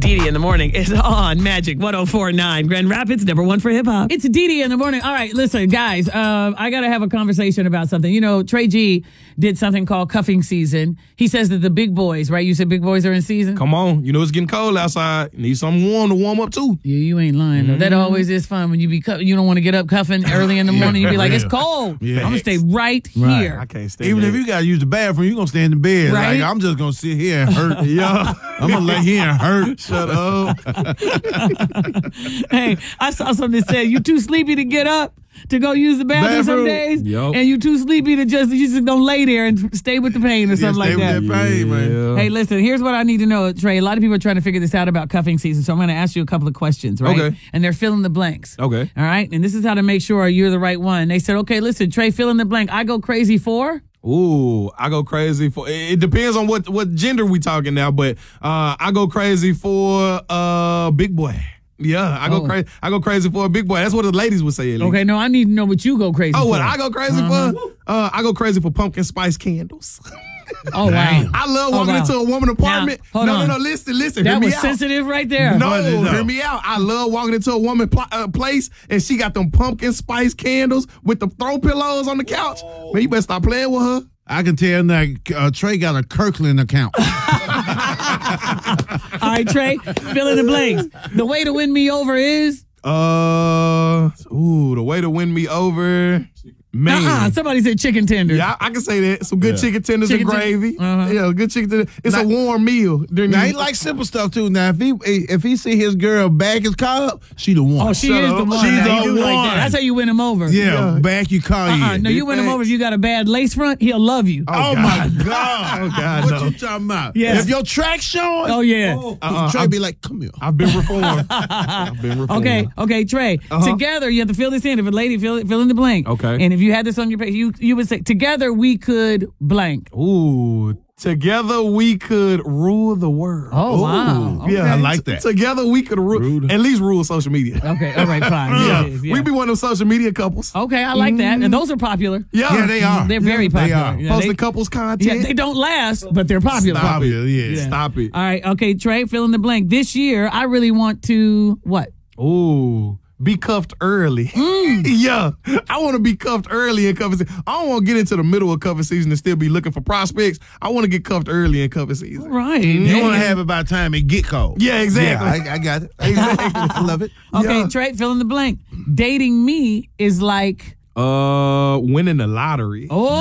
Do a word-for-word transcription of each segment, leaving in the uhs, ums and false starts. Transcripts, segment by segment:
Dee in the morning is on Magic one oh four point nine. Grand Rapids, number one for hip hop. It's Dee in the morning. All right, listen, guys, uh, I got to have a conversation about something. You know, Trey G did something called cuffing season. He says that the big boys, right? You said big boys are in season? Come on. You know it's getting cold outside. You need something warm to warm up, too. Yeah, you ain't lying, though. Mm-hmm. That always is fun when you be cu- you don't want to get up cuffing early in the morning. You be like, it's cold. Yeah. I'm going to stay right, right here. I can't stay Even there. If you got to use the bathroom, you're going to stay in the bed. Right? Like, I'm just going to sit here and hurt. Yeah. I'm going to lay here and hurt. Shut up. Hey, I saw something that said, you too sleepy to get up to go use the bathroom, bathroom. some days, yep. and you too sleepy to just you just don't lay there and stay with the pain or something yeah, like that. With that pain, yeah. man. Hey, listen, here's what I need to know, Trey. A lot of people are trying to figure this out about cuffing season, so I'm going to ask you a couple of questions, right? Okay. And they're fill in the blanks. Okay. All right? And this is how to make sure you're the right one. They said, okay, listen, Trey, fill in the blank. I go crazy for? Ooh, I go crazy for, it depends on what, what gender we talking now, but uh, I go crazy for uh, big boy. Yeah, I go oh. crazy. I go crazy for a big boy. That's what the ladies would say. At least. Okay, no, I need to know what you go crazy oh, for. Oh, what I go crazy uh-huh. for? Uh, I go crazy for pumpkin spice candles. Oh, wow. I love walking oh, wow. into a woman's apartment. Now, no, on. no, no, listen, listen. That hear me was out. sensitive right there. No, hear me out. I love walking into a woman's pl- uh, place and she got them pumpkin spice candles with the throw pillows on the couch. Oh. Man, you better stop playing with her. I can tell that uh, Trey got a Kirkland account. All right, Trey, fill in the blanks. The way to win me over is? Uh, ooh, the way to win me over, man. Uh-uh, somebody said chicken tenders. Yeah, I, I can say that. Some good yeah. chicken tenders chicken and gravy. T- uh-huh. Yeah, good chicken tenders. It's now, a warm meal. Now, he like simple stuff, too. Now, if he if he see his girl back his car up, she the one. Oh, she Shut is up. the one. She's now, the one. Like that. That's how you win him over. Yeah, yeah. back your car uh-uh, in. No, you win him over if you got a bad lace front, he'll love you. Oh, oh my God. Oh, God, What no. you talking about? Yeah. If your track's showing. Oh, yeah. Oh, uh-uh. Trey be like, come here. I've been reformed. I've been reformed. Okay, okay, Trey. Uh-huh. Together, you have to fill this in. If a lady, fill, fill in the blank. Okay. And if you had this on your page, you, you would say, together we could blank. Ooh, together we could rule the world. Oh, wow. Okay. Yeah, I like that. T- together we could rule, at least rule social media. Okay, all right, fine. yeah. yeah. yeah. We be one of them social media couples. Okay, I like that. And those are popular. Yeah, yeah they are. They're very yeah, popular. They are. Yeah, Posting they, couples content. Yeah, they don't last, but they're popular. Stop it. Yeah. yeah. Stop it. All right, okay, Trey, fill in the blank. This year, I really want to, what? Ooh. Be cuffed early. Mm. yeah. I want to be cuffed early in cuffing season. I don't want to get into the middle of cuffing season and still be looking for prospects. I want to get cuffed early in cuffing season. Right. You yeah. want to have it by the time it get cold. Yeah, exactly. Yeah, I, I got it. Exactly. I love it. Okay, yeah. Trey, fill in the blank. Dating me is like... Uh, winning the lottery. Oh!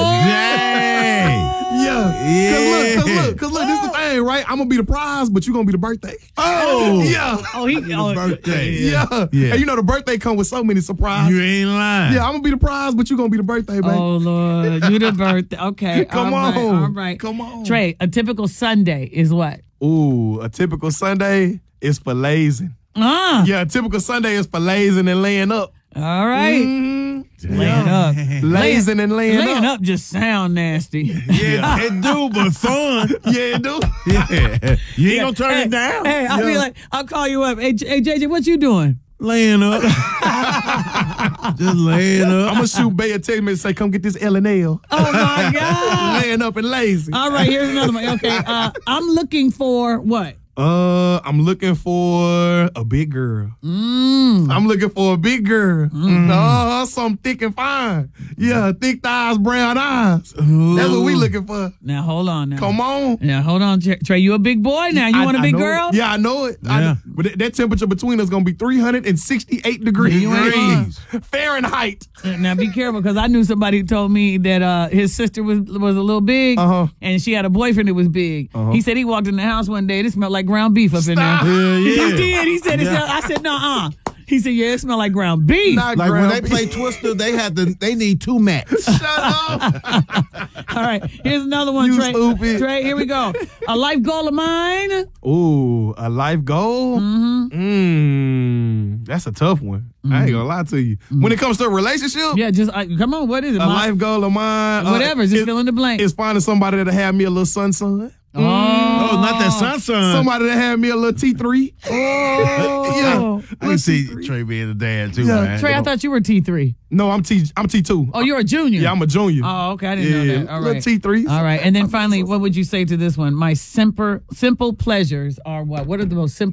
Dang. Yeah. Yeah. Cause look, cause look, cause look, this is the thing, right? I'm gonna be the prize, but you gonna be the birthday. Oh. Yeah. Oh, he... The Oh, birthday. Yeah. yeah. Yeah. And you know the birthday come with so many surprises. You ain't lying. Yeah, I'm gonna be the prize, but you gonna be the birthday, baby. Oh, Lord. You the birthday. Okay. Come all right, on. all right. Come on. Trey, a typical Sunday is what? Ooh, a typical Sunday is for lazing. Ah. Yeah, a typical Sunday is for lazing and laying up. All right. Mm-hmm. Laying up. Lazing and laying, Laying up. up just sound nasty. Yeah, it do, but fun. Yeah, it do. Yeah. You ain't gonna turn hey, it down. Hey, I'll Yeah. be like, I'll call you up. Hey, J- hey J J, what you doing? Laying up. Just laying up. I'm gonna shoot Bay a text message and say, come get this L and L. Oh, my God. Laying up and lazy. All right, here's another one. Okay, uh, I'm looking for what? Uh, I'm looking for a big girl. Mm. I'm looking for a big girl. Mm. No, something thick and fine. Yeah, thick thighs, brown eyes. Ooh. That's what we looking for. Now, hold on now. Come on. Now, hold on, Trey. You a big boy now? You I, want a I big know girl? It. Yeah, I know it. I Yeah. know. But that, that temperature between us going to be three hundred sixty-eight degrees. You ain't Fahrenheit. Now, be careful, because I knew somebody who told me that uh, his sister was was a little big, uh-huh. and she had a boyfriend that was big. Uh-huh. He said he walked in the house one day, and it smelled like ground beef up in there. Yeah, yeah. He did. He said, it smelled, I said, no-uh. He said, yeah, it smelled like ground beef. Not Like when ground they beef. play Twister, they had to. They need two mats. Shut up. All right, here's another one, You Trey. stupid. Trey, here we go. A life goal of mine. Ooh, a life goal? Mm-hmm. Mm, that's a tough one. Mm-hmm. I ain't gonna lie to you. Mm-hmm. When it comes to a relationship, Yeah, just uh, come on. What is it? a My- life goal of mine, Whatever. uh, just it- fill in the blank. It's finding somebody that'll have me a little son son. Oh, Oh, not that son son. Somebody that had me a little T three. Oh. Yeah. I can see Trey being a dad too, Yeah. man. Trey, I thought you were T three. No, I'm T. I'm T two. Oh, you're a junior. Yeah, I'm a junior. Oh, okay. I didn't yeah, know that. All little right. T three. All right. And then finally, what would you say to this one? My simple, simple pleasures are what? What are the most simple